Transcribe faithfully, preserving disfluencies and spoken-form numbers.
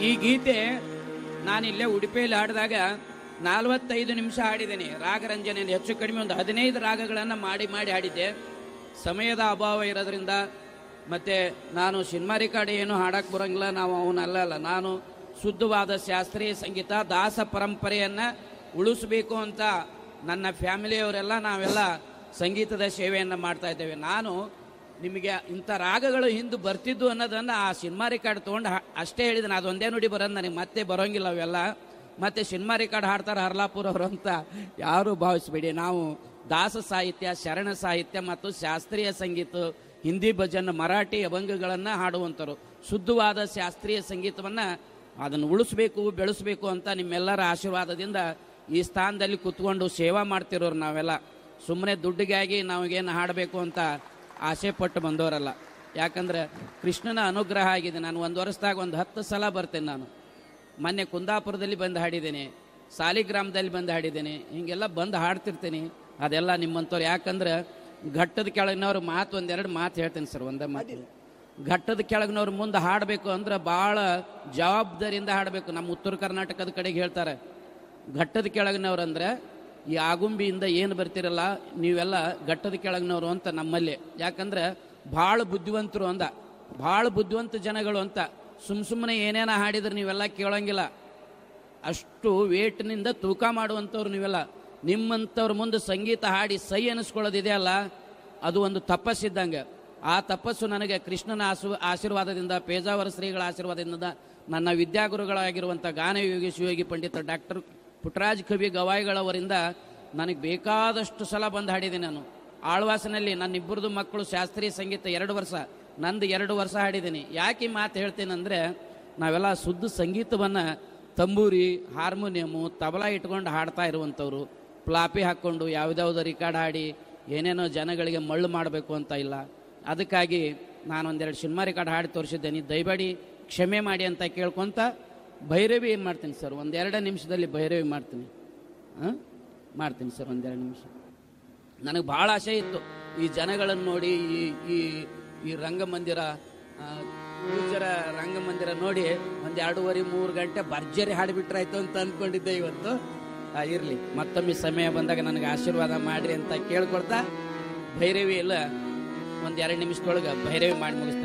ಈ ಗೀತೆ ನಾನಿಲ್ಲೇ ಉಡುಪಿಯಲ್ಲಿ ಹಾಡಿದಾಗ ನಲವತ್ತೈದು ನಿಮಿಷ ಹಾಡಿದ್ದೇನೆ. ರಾಗರಂಜನೆಯಲ್ಲಿ ಹೆಚ್ಚು ಕಡಿಮೆ ಒಂದು ಹದಿನೈದು ರಾಗಗಳನ್ನು ಮಾಡಿ ಮಾಡಿ ಹಾಡಿದ್ದೆ. ಸಮಯದ ಅಭಾವ ಇರೋದ್ರಿಂದ ಮತ್ತು ನಾನು ಸಿನಿಮಾ ರೆಕಾರ್ಡ್ ಏನು ಹಾಡಕ್ಕೆ ಬರೋಂಗಿಲ್ಲ. ನಾವು ಅವನಲ್ಲ ಅಲ್ಲ, ನಾನು ಶುದ್ಧವಾದ ಶಾಸ್ತ್ರೀಯ ಸಂಗೀತ ದಾಸ ಪರಂಪರೆಯನ್ನು ಉಳಿಸಬೇಕು ಅಂತ ನನ್ನ ಫ್ಯಾಮಿಲಿಯವರೆಲ್ಲ ನಾವೆಲ್ಲ ಸಂಗೀತದ ಸೇವೆಯನ್ನು ಮಾಡ್ತಾ ಇದ್ದೇವೆ. ನಾನು ನಿಮಗೆ ಇಂಥ ರಾಗಗಳು ಹಿಂದೆ ಬರ್ತಿದ್ದು ಅನ್ನೋದನ್ನು ಆ ಸಿನಿಮಾ ರೆಕಾರ್ಡ್ ತೊಗೊಂಡು ಅಷ್ಟೇ ಹೇಳಿದ್ದೀನಿ. ಅದೊಂದೇ ನುಡಿ ಬರೋದು ನನಗೆ ಮತ್ತೆ ಬರೋಂಗಿಲ್ಲ ಅವೆಲ್ಲ. ಮತ್ತು ಸಿನಿಮಾ ರೆಕಾರ್ಡ್ ಹಾಡ್ತಾರೆ ಹರ್ಲಾಪುರ ಅವರು ಅಂತ ಯಾರೂ ಭಾವಿಸಬೇಡಿ. ನಾವು ದಾಸ ಸಾಹಿತ್ಯ, ಶರಣ ಸಾಹಿತ್ಯ ಮತ್ತು ಶಾಸ್ತ್ರೀಯ ಸಂಗೀತ, ಹಿಂದಿ ಭಜನ್, ಮರಾಠಿ ಅಭಂಗಗಳನ್ನು ಹಾಡುವಂಥವ್ರು. ಶುದ್ಧವಾದ ಶಾಸ್ತ್ರೀಯ ಸಂಗೀತವನ್ನು ಅದನ್ನು ಉಳಿಸ್ಬೇಕು, ಬೆಳೆಸಬೇಕು ಅಂತ ನಿಮ್ಮೆಲ್ಲರ ಆಶೀರ್ವಾದದಿಂದ ಈ ಸ್ಥಾನದಲ್ಲಿ ಕೂತ್ಕೊಂಡು ಸೇವಾ ಮಾಡ್ತಿರೋರು ನಾವೆಲ್ಲ. ಸುಮ್ಮನೆ ದುಡ್ಡಿಗಾಗಿ ನಾವಾಗೇನು ಹಾಡಬೇಕು ಅಂತ ಆಸೆ ಪಟ್ಟು ಬಂದವರಲ್ಲ. ಯಾಕಂದ್ರೆ ಕೃಷ್ಣನ ಅನುಗ್ರಹ ಆಗಿದೆ. ನಾನು ಒಂದು ವರ್ಷದಾಗ ಒಂದು ಹತ್ತು ಸಲ ಬರ್ತೇನೆ. ನಾನು ಮೊನ್ನೆ ಕುಂದಾಪುರದಲ್ಲಿ ಬಂದು ಹಾಡಿದ್ದೇನೆ, ಸಾಲಿಗ್ರಾಮದಲ್ಲಿ ಬಂದು ಹಾಡಿದ್ದೇನೆ, ಹೀಗೆಲ್ಲ ಬಂದು ಹಾಡ್ತಿರ್ತೀನಿ. ಅದೆಲ್ಲ ನಿಮ್ಮಂಥವ್ರು. ಯಾಕಂದ್ರೆ ಘಟ್ಟದ ಕೆಳಗಿನವ್ರು ಮಾತು ಒಂದೆರಡು ಮಾತು ಹೇಳ್ತೇನೆ ಸರ್. ಒಂದೇ ಮಾತು, ಘಟ್ಟದ ಕೆಳಗಿನವ್ರು ಮುಂದೆ ಹಾಡಬೇಕು ಅಂದ್ರೆ ಭಾಳ ಜವಾಬ್ದಾರಿಯಿಂದ ಹಾಡಬೇಕು. ನಮ್ಮ ಉತ್ತರ ಕರ್ನಾಟಕದ ಕಡೆಗೆ ಹೇಳ್ತಾರೆ, ಘಟ್ಟದ ಕೆಳಗಿನವ್ರು ಅಂದರೆ ಈ ಆಗುಂಬಿಯಿಂದ ಏನು ಬರ್ತಿರಲ್ಲ ನೀವೆಲ್ಲ ಘಟ್ಟದ ಕೆಳಗಿನವರು ಅಂತ ನಮ್ಮಲ್ಲಿ. ಯಾಕಂದ್ರೆ ಭಾಳ ಬುದ್ಧಿವಂತರು ಅಂದ, ಭಾಳ ಬುದ್ಧಿವಂತ ಜನಗಳು ಅಂತ. ಸುಮ್ಮ ಸುಮ್ಮನೆ ಏನೇನ ಹಾಡಿದ್ರೆ ನೀವೆಲ್ಲ ಕೇಳೋಂಗಿಲ್ಲ. ಅಷ್ಟು ವೇಟ್ನಿಂದ ತೂಕ ಮಾಡುವಂಥವ್ರು ನೀವೆಲ್ಲ. ನಿಮ್ಮಂಥವ್ರ ಮುಂದೆ ಸಂಗೀತ ಹಾಡಿ ಸೈ ಅನ್ನಿಸ್ಕೊಳ್ಳೋದಿದೆಯಲ್ಲ, ಅದು ಒಂದು ತಪಸ್ಸಿದ್ದಂಗೆ. ಆ ತಪಸ್ಸು ನನಗೆ ಕೃಷ್ಣನ ಆಸು ಆಶೀರ್ವಾದದಿಂದ, ಪೇಜಾವರ ಶ್ರೀಗಳ ಆಶೀರ್ವಾದದಿಂದ, ನನ್ನ ವಿದ್ಯಾಗುರುಗಳಾಗಿರುವಂಥ ಗಾನಯೋಗಿ ಶಿವಯೋಗಿ ಪಂಡಿತ ಡಾಕ್ಟರ್ ಪುಟ್ಟರಾಜ್ ಕವಿ ಗವಾಯಿಗಳವರಿಂದ ನನಗೆ ಬೇಕಾದಷ್ಟು ಸಲ ಬಂದು ಹಾಡಿದ್ದೀನಿ. ನಾನು ಆಳ್ವಾಸನಲ್ಲಿ ನನ್ನಿಬ್ಬರದು ಮಕ್ಕಳು ಶಾಸ್ತ್ರೀಯ ಸಂಗೀತ ಎರಡು ವರ್ಷ, ನಂದು ಎರಡು ವರ್ಷ ಹಾಡಿದ್ದೀನಿ. ಯಾಕೆ ಈ ಮಾತು ಹೇಳ್ತೀನಂದರೆ, ನಾವೆಲ್ಲ ಶುದ್ಧ ಸಂಗೀತವನ್ನು ತಂಬೂರಿ, ಹಾರ್ಮೋನಿಯಮು, ತಬಲಾ ಇಟ್ಕೊಂಡು ಹಾಡ್ತಾ ಇರುವಂಥವ್ರು. ಪ್ಲಾಪಿ ಹಾಕ್ಕೊಂಡು ಯಾವುದ್ಯಾವುದೋ ರಿಕಾರ್ಡ್ ಹಾಡಿ ಏನೇನೋ ಜನಗಳಿಗೆ ಮಳ್ಳು ಮಾಡಬೇಕು ಅಂತ ಇಲ್ಲ. ಅದಕ್ಕಾಗಿ ನಾನೊಂದೆರಡು ಸಿನಿಮಾ ರಿಕಾರ್ಡ್ ಹಾಡಿ ತೋರಿಸಿದ್ದೇನೆ. ದಯಮಾಡಿ ಕ್ಷಮೆ ಮಾಡಿ ಅಂತ ಕೇಳ್ಕೊತ ಭೈರವಿ ಏನು ಮಾಡ್ತೀನಿ ಸರ್, ಒಂದೆರಡು ನಿಮಿಷದಲ್ಲಿ ಭೈರವಿ ಮಾಡ್ತೀನಿ. ಹಾಂ ಮಾಡ್ತೀನಿ ಸರ್, ಒಂದೆರಡು ನಿಮಿಷ. ನನಗೆ ಭಾಳ ಆಸೆ ಇತ್ತು ಈ ಜನಗಳನ್ನು ನೋಡಿ, ಈ ಈ ಈ ರಂಗಮಂದಿರ, ಪೂಜರ ರಂಗಮಂದಿರ ನೋಡಿ ಒಂದು ಎರಡೂವರೆ ಮೂರು ಗಂಟೆ ಭರ್ಜರಿ ಹಾಡಿಬಿಟ್ರಾಯ್ತು ಅಂತ ಅಂದ್ಕೊಂಡಿದ್ದೆ. ಇವತ್ತು ಇರಲಿ, ಮತ್ತೊಮ್ಮೆ ಸಮಯ ಬಂದಾಗ ನನಗೆ ಆಶೀರ್ವಾದ ಮಾಡಿರಿ ಅಂತ ಕೇಳ್ಕೊಡ್ತಾ ಭೈರವಿ ಎಲ್ಲ ಒಂದು ಎರಡು ನಿಮಿಷದೊಳಗೆ ಭೈರವಿ ಮಾಡಿ ಮುಗಿಸ್ತೇನೆ.